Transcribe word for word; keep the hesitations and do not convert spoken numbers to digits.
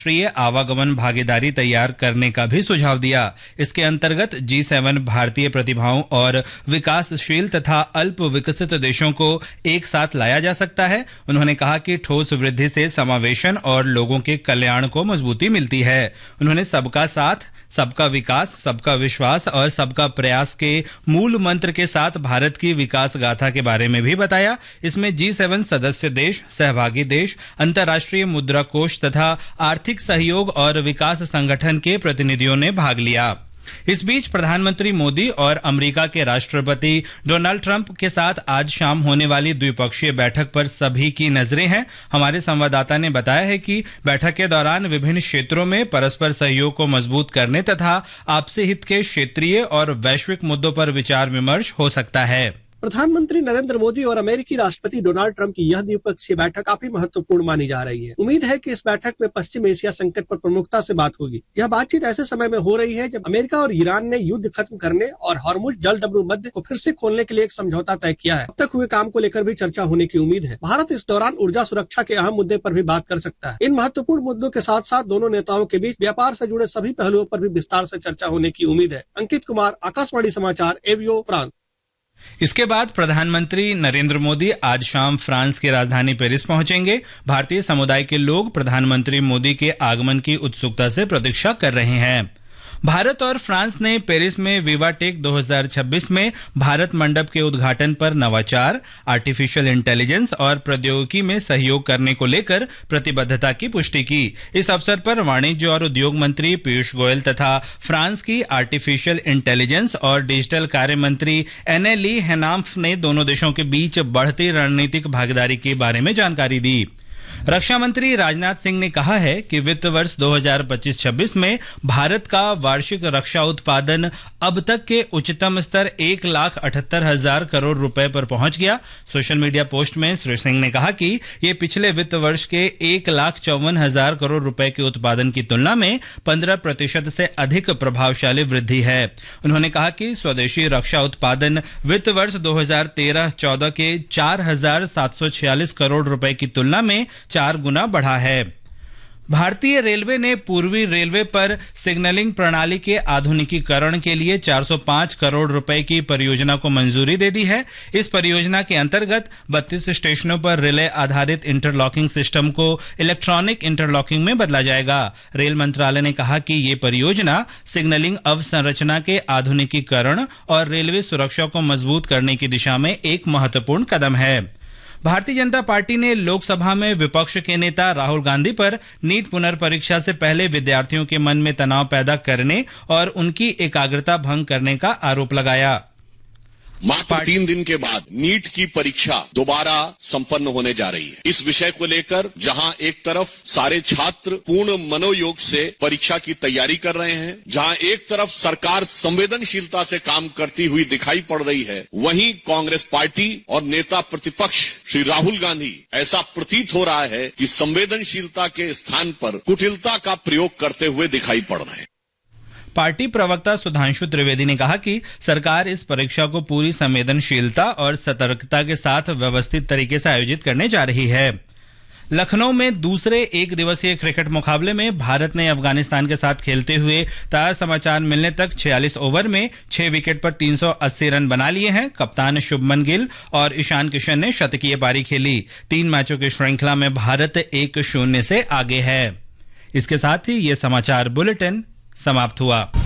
राष्ट्रीय आवागमन भागीदारी तैयार करने का भी सुझाव दिया। इसके अंतर्गत जी सेवन भारतीय प्रतिभाओं और विकासशील तथा अल्प विकसित देशों को एक साथ लाया जा सकता है। उन्होंने कहा कि ठोस वृद्धि से समावेशन और लोगों के कल्याण को मजबूती मिलती है। उन्होंने सबका साथ, सबका विकास, सबका विश्वास और सबका प्रयास के मूल मंत्र के साथ भारत की विकास गाथा के बारे में भी बताया। इसमें जी सेवन सदस्य देश, सहभागी देश, अंतर्राष्ट्रीय मुद्रा कोष तथा आर्थिक सहयोग और विकास संगठन के प्रतिनिधियों ने भाग लिया। इस बीच प्रधानमंत्री मोदी और अमेरिका के राष्ट्रपति डोनाल्ड ट्रंप के साथ आज शाम होने वाली द्विपक्षीय बैठक पर सभी की नजरें हैं। हमारे संवाददाता ने बताया है कि बैठक के दौरान विभिन्न क्षेत्रों में परस्पर सहयोग को मजबूत करने तथा आपसी हित के क्षेत्रीय और वैश्विक मुद्दों पर विचार विमर्श हो सकता है। प्रधानमंत्री नरेंद्र मोदी और अमेरिकी राष्ट्रपति डोनाल्ड ट्रंप की यह द्विपक्षीय बैठक काफी महत्वपूर्ण मानी जा रही है। उम्मीद है कि इस बैठक में पश्चिम एशिया संकट पर प्रमुखता से बात होगी। यह बातचीत ऐसे समय में हो रही है जब अमेरिका और ईरान ने युद्ध खत्म करने और हॉर्मुज जलडमरू मध्य को फिर से खोलने के लिए एक समझौता तय किया है। अब तक हुए काम को लेकर भी चर्चा होने की उम्मीद है। भारत इस दौरान ऊर्जा सुरक्षा के अहम मुद्दे पर भी बात कर सकता है। इन महत्वपूर्ण मुद्दों के साथ साथ दोनों नेताओं के बीच व्यापार से जुड़े सभी पहलुओं पर भी विस्तार से चर्चा होने की उम्मीद है। अंकित कुमार, आकाशवाणी समाचार, एवियो, फ्रांस। इसके बाद प्रधानमंत्री नरेंद्र मोदी आज शाम फ्रांस की राजधानी पेरिस पहुंचेंगे। भारतीय समुदाय के लोग प्रधानमंत्री मोदी के आगमन की उत्सुकता से प्रतीक्षा कर रहे हैं। भारत और फ्रांस ने पेरिस में विवाटेक दो हज़ार छब्बीस में भारत मंडप के उद्घाटन पर नवाचार, आर्टिफिशियल इंटेलिजेंस और प्रौद्योगिकी में सहयोग करने को लेकर प्रतिबद्धता की पुष्टि की। इस अवसर पर वाणिज्य और उद्योग मंत्री पीयूष गोयल तथा फ्रांस की आर्टिफिशियल इंटेलिजेंस और डिजिटल कार्य मंत्री एनेली हेनाम्फ ने दोनों देशों के बीच बढ़ती रणनीतिक भागीदारी के बारे में जानकारी दी। रक्षा मंत्री राजनाथ सिंह ने कहा है कि वित्त वर्ष दो हज़ार पच्चीस छब्बीस में भारत का वार्षिक रक्षा उत्पादन अब तक के उच्चतम स्तर एक लाख अठहत्तर हजार करोड़ रुपए पर पहुंच गया। सोशल मीडिया पोस्ट में श्री सिंह ने कहा कि ये पिछले वित्त वर्ष के एक लाख चौवन हजार करोड़ रुपए के उत्पादन की तुलना में पंद्रह प्रतिशत से अधिक प्रभावशाली वृद्धि है। उन्होंने कहा कि स्वदेशी रक्षा उत्पादन वित्त वर्ष दो हज़ार तेरह चौदह के चार हजार सात सौ छियालीस करोड़ रुपए की तुलना में चार गुना बढ़ा है। भारतीय रेलवे ने पूर्वी रेलवे पर सिग्नलिंग प्रणाली के आधुनिकीकरण के लिए चार सौ पाँच करोड़ रुपए की परियोजना को मंजूरी दे दी है। इस परियोजना के अंतर्गत बत्तीस स्टेशनों पर रिले आधारित इंटरलॉकिंग सिस्टम को इलेक्ट्रॉनिक इंटरलॉकिंग में बदला जाएगा। रेल मंत्रालय ने कहा कि ये परियोजना सिग्नलिंग अवसंरचना के आधुनिकीकरण और रेलवे सुरक्षा को मजबूत करने की दिशा में एक महत्वपूर्ण कदम है। भारतीय जनता पार्टी ने लोकसभा में विपक्ष के नेता राहुल गांधी पर नीट पुनर्परीक्षा से पहले विद्यार्थियों के मन में तनाव पैदा करने और उनकी एकाग्रता भंग करने का आरोप लगाया। मात्र तीन दिन के बाद नीट की परीक्षा दोबारा संपन्न होने जा रही है। इस विषय को लेकर जहां एक तरफ सारे छात्र पूर्ण मनोयोग से परीक्षा की तैयारी कर रहे हैं, जहां एक तरफ सरकार संवेदनशीलता से काम करती हुई दिखाई पड़ रही है, वहीं कांग्रेस पार्टी और नेता प्रतिपक्ष श्री राहुल गांधी ऐसा प्रतीत हो रहा है कि संवेदनशीलता के स्थान पर कुटिलता का प्रयोग करते हुए दिखाई पड़ रहे हैं। पार्टी प्रवक्ता सुधांशु त्रिवेदी ने कहा कि सरकार इस परीक्षा को पूरी संवेदनशीलता और सतर्कता के साथ व्यवस्थित तरीके से आयोजित करने जा रही है। लखनऊ में दूसरे एक दिवसीय क्रिकेट मुकाबले में भारत ने अफगानिस्तान के साथ खेलते हुए ताजा समाचार मिलने तक छियालीस ओवर में छह विकेट पर तीन सौ अस्सी रन बना लिए हैं। कप्तान शुभमन गिल और ईशान किशन ने शतकीय पारी खेली। तीन मैचों की श्रृंखला में भारत एक शून्य से आगे है। इसके साथ ही ये समाचार बुलेटिन समाप्त हुआ।